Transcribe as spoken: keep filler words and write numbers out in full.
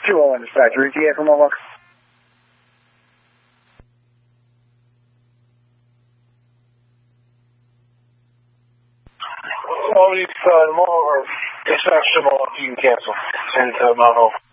two oh one dispatch, route T A for Mohawk. All these uh, more dispatch to Mohawk, you can cancel. Send it to Mount Hope.